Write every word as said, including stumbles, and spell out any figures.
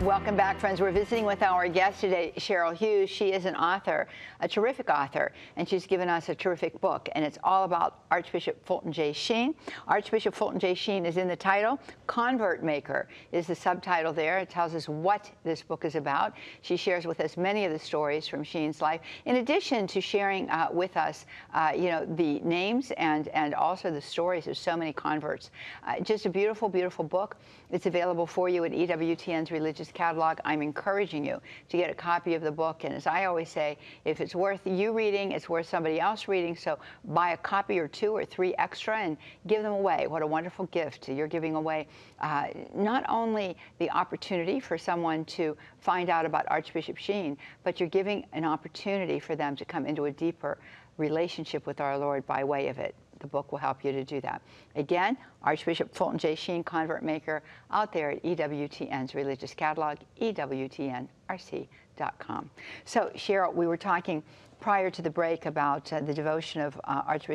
Welcome back, friends. We're visiting with our guest today, Cheryl Hughes. She is an author, a terrific author, and she's given us a terrific book, and it's all about Archbishop Fulton J. Sheen. Archbishop Fulton J. Sheen is in the title. Convert Maker is the subtitle there. It tells us what this book is about. She shares with us many of the stories from Sheen's life, in addition to sharing uh, with us, uh, you know, the names and, and also the stories of so many converts. Uh, just a beautiful, beautiful book. It's available for you at E W T N's Religious Catalog. I'm encouraging you to get a copy of the book, and as I always say, if it's worth you reading, it's worth somebody else reading, so buy a copy or two or three extra and give them away. What a wonderful gift. You're giving away uh, not only the opportunity for someone to find out about Archbishop Sheen, but you're giving an opportunity for them to come into a deeper relationship with our Lord by way of it. The book will help you to do that. Again, Archbishop Fulton J. Sheen, Convert Maker, out there at E W T N's Religious Catalog, E W T N R C dot com. So, Cheryl, we were talking prior to the break about uh, the devotion of uh, Archbishop